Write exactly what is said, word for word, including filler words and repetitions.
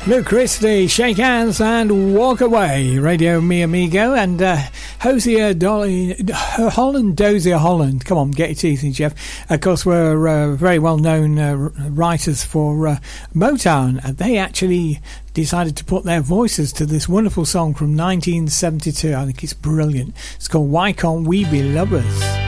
Luke Christie, Shake Hands and Walk Away, Radio Mi Amigo, and uh, Hosier Dolly, Holland, Dozier Holland. Come on, get your teeth in, Jeff. Of course, we're uh, very well known uh, writers for uh, Motown, and they actually decided to put their voices to this wonderful song from nineteen seventy-two. I think it's brilliant. It's called Why Can't We Be Lovers?